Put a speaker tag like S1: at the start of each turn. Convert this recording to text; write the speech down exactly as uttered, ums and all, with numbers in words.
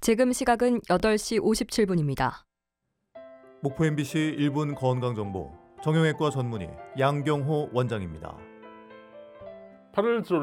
S1: 지금 시각은 여덟 시 오십칠 분입니다.
S2: 목포 엠비씨 일 분 건강정보 정형외과 전문의 양경호 원장입니다.
S3: 팔을